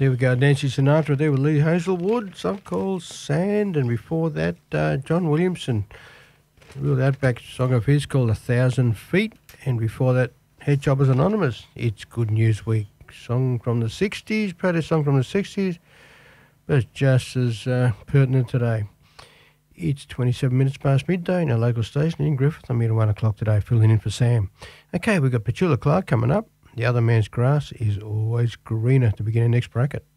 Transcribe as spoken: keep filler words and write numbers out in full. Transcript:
There we go, Nancy Sinatra there with Lee Hazelwood, song called Sand, and before that, uh, John Williamson, a real outback song of his called A Thousand Feet, and before that, Head Choppers Anonymous, It's Good News Week, song from the sixties, proudest song from the sixties, but it's just as uh, pertinent today. It's twenty-seven minutes past midday in our local station in Griffith. I'm here at one o'clock today, filling in for Sam. Okay, we've got Petula Clark coming up. The Other Man's Grass is Always Greener to begin our next bracket.